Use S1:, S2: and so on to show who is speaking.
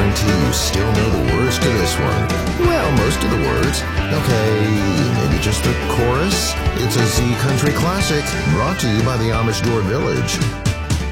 S1: guarantee you still know the words to this one. Well, most of the words. Okay, maybe just the chorus. It's a Z Country classic, brought to you by the Amish Door Village.